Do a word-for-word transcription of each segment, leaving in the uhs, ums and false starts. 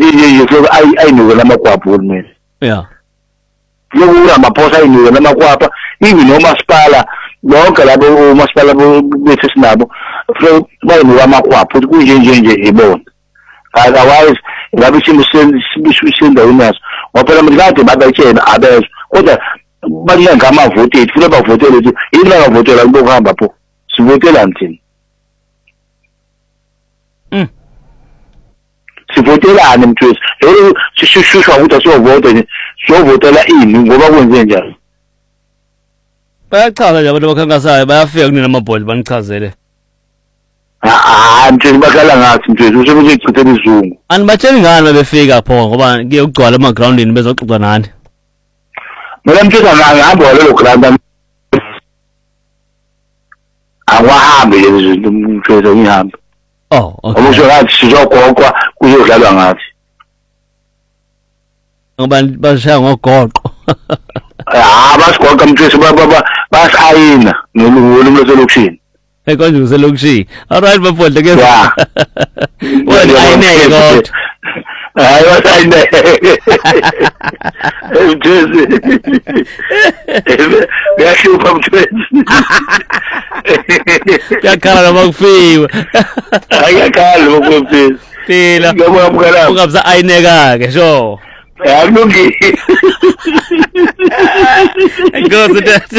nje nje ayi ayinikela amakwapha uhulumeni yeah lokhu amaphosa ayinikela amakwapha ibi nomasipala bonke labo umasipala bethu sinabo bayinika amakwapha ukuthi kunje nje nje ibona otherwise ngabe isimo sendaweni yaso ngoba manje kade babayitshena abezwe kodwa balinga amavoti ethu funa bavotele ukuthi yini bangavotela ukuhamba pho sivotela nthini mm sivotelane mthwesi yebo sishushwa ukuthi asiyovota nje siyovotela ini ngoba kwenze njalo bayachaza nje abantu abakhankasayo bayafika kunina amabhodi banichazele ah mthwesi bakhala ngathi mthwesi usebenze ichithela izungu anibatsheli ngani befika pho ngoba kuye ugcwala emagroundini bezoxoxa nani mina mthwesi angihamba lelo ground awahambe nje mthwesi ngihamba oh okay omusho ngathi sizogogwa kuzodlalwa ngathi ngoba bashaya ngogoqo ah basigoqa mthwesi baba basayina nolungu lweselokishini ekonje uselokishini alright bafodle ke yeah wena ayineke kodwa hayi wasayine mthwesi ngiyashupha mthwesi yakhala noma kufiwe ayakhala noma kufiwe phela ngiyabona ungabza ayineka ke sho akulungile Goes that.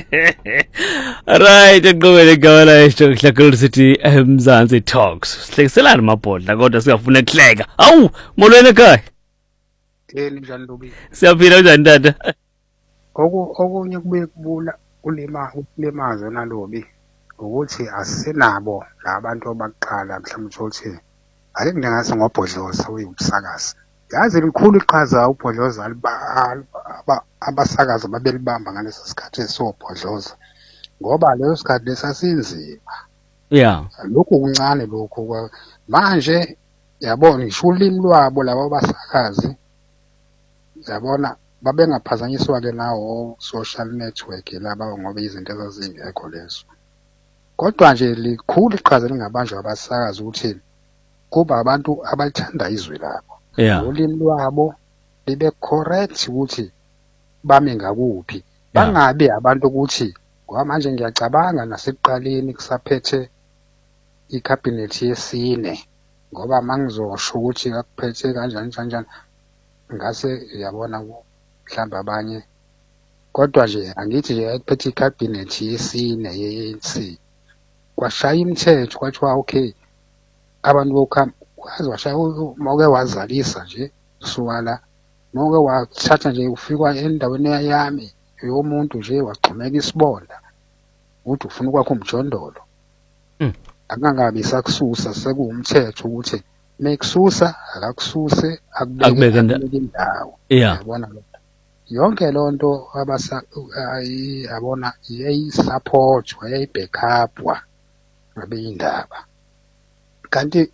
Right, ngqobele ngawala esho Hlakula City eMzansi Talks. Sihlekiselana mabhodla kodwa siyafuna ukuhleka. Awu, molweni ekhaya. Yini njani Lobi? Siyaphila njani tata? Oku okunye kubuye kubula kulema kulemazo naLobi ukuthi asisenabo labantu abaqala mhlawumbe ukuthi ake ngingase ngobhodloza uyubusakazi. Yazi likhulu iqhaza ubhodloza abasakazi babelibamba ngaleso sikhathi esobhodloza ngoba leso sikhathi lesasinzima yeah lokhu kuncane lokhu manje yabona ngisho ulimi lwabo labo basakazi yabona babengaphazanyiswa ke nawo social network laba ngoba izinto ezazingekho lezo kodwa nje likhulu iqhaza lingabanjwa abasakazi ukuthi kuba abantu abalithanda izwe labo yeah ulimi lwabo libe correct ukuthi bame ngakuphi bangabe abantu ukuthi ngoba manje ngiyacabanga nasekuqaleni kusaphethe icabinet yesine ngoba mangizosho ukuthi akuphethe kanjani kanjani ngase yabona mhlamba abanye kodwa nje angithi nje akuphethe icabinet yesine ye-A N C kwashaya imithetho kwathiwa okay abantu bokuhamba wazi washaya moke wazalisa nje suwala moke wathatha nje ufikwa endaweni yami yomuntu nje waxhumeka isibonda uthi ufuna ukwakho umjondolo mm. akangabe sakususa sekuwumthetho ukuthi mekususa akakususe akubeke indawo yeah yabona yonke lonto abasa yabona yayisupport wayibackup ngabe indaba kanti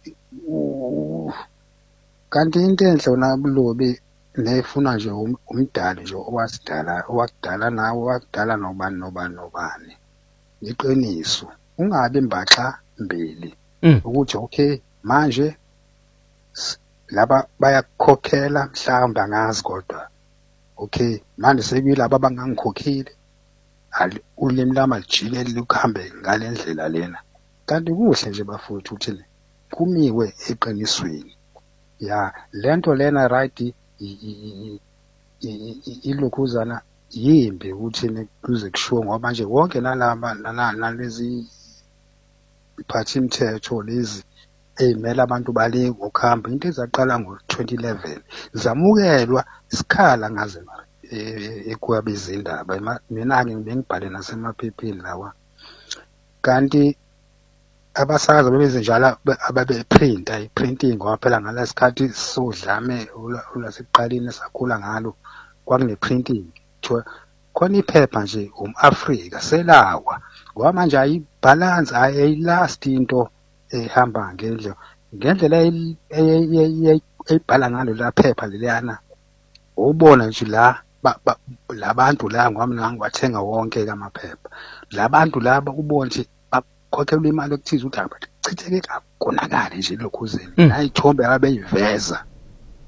kanti into enhle nabulobi nefuna nje umdali nje owasidala owakudala nawe owakudala nobani nobani nobani iqiniso ungabe mbaxa mbili ukuthi okay manje laba bayakukhokhela mhlawumbe angazi kodwa okay manje sekuyilabo abangangikhokhile ulimi lami lijike likuhambe ngalendlela lena kanti kuhle nje bafuthu uthini kumiwe eqinisweni ya lento lena right ilokhuzana yimbi ukuthi kuze kushiwo ngoba nje wonke nalaba nalezi iphathi imithetho lezi eyimela abantu bale ngokuhamba into ezaqala ngo twenty eleven zamukelwa isikhala ngaze ekuyabe izindaba mina ke ngibengibhale nasemaphepheni lawa kanti abasakazi bebeze njalo ababe print ay printing ngoba phela ngalesikhathi sodlame ulaseqaleni sakhula ngalo kwakune printing khona iphepha nje umAfrika selawa ngoba manje ayibalance ayilast into ehamba ngendlela ngendlela eyibhala ngalo la phepha leliyana ubona nje la labantu la ngoba mina ngiwathenga wonke kamaphepha labantu laba ubona nje bakhokhelwa imali ekuthiza ukuthi abachitheke konakala nje lokhuzeni ayithombe abeyiveza